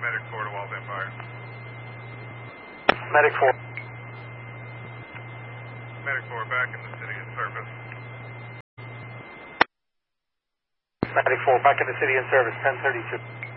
Medic 4 to Walden Fire. Medic 4. Medic 4 back in the city in service. Medic 4 back in the city in service, 1032.